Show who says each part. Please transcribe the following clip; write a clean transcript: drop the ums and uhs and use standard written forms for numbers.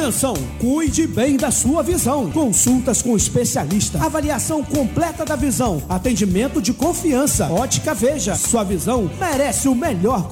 Speaker 1: Atenção, cuide bem da sua visão. Consultas com especialista, avaliação completa da visão, atendimento de confiança. Ótica Veja, sua visão merece o melhor